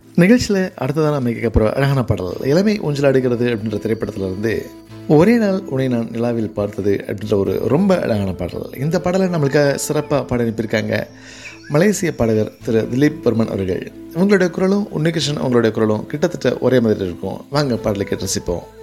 நிகழ்ச்சியில் அடுத்ததான் நம்ம கேட்க போகிற அழகான பாடல் இளமை ஊஞ்சலாடுகிறது அப்படின்ற திரைப்படத்தில் இருந்து ஒரே நாள் உன்னை நான் நிலாவில் பார்த்தது அப்படின்ற ஒரு ரொம்ப அழகான பாடல். இந்த பாடலை நம்மளுக்கு சிறப்பாக பாட அனுப்பியிருக்காங்க மலேசிய பாடகர் திரு திலீப் வர்மன் அவர்கள். உங்களுடைய குரலும் உன்னிகிருஷ்ணன் அவங்களுடைய குரலும் கிட்டத்தட்ட ஒரே மாதிரி இருக்கும். வாங்க பாடலை கேட்டு ரசிப்போம்.